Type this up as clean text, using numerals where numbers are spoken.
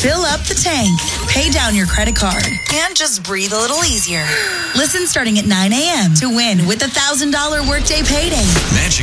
Fill up the tank, pay down your credit card, and just breathe a little easier. Listen starting at 9 a.m. to win with $1,000 workday payday. Magic